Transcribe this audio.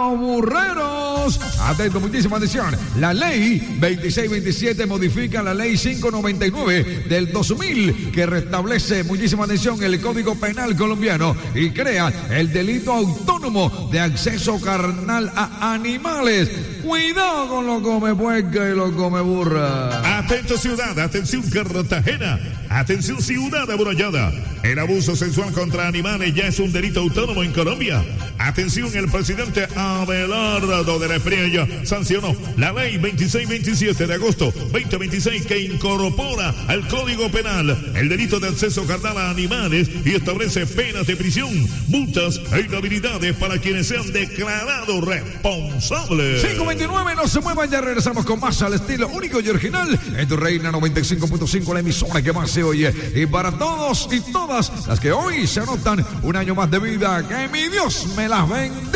los burreros. Atento, muchísima atención. La ley 2627 modifica la ley 599 del 2000 que restablece, muchísima atención, el Código Penal colombiano y crea el delito autónomo de acceso carnal a animales. Cuidado con lo come puerca y lo come burra. Atento ciudad, atención Cartagena, atención ciudad amurallada. El abuso sexual contra animales ya es un delito autónomo en Colombia. Atención, el presidente Abelardo de la Espriella sancionó la ley 2627 de agosto 2026 que incorpora al Código Penal el delito de acceso carnal a animales y establece penas de prisión, multas e inhabilidades para quienes sean declarados responsables. 529, no se muevan, ya regresamos con más al estilo único y original en tu Reina 95.5, la emisora que más se oye. Y para todos y todas las que hoy se anotan un año más de vida, que mi Dios me las bendiga.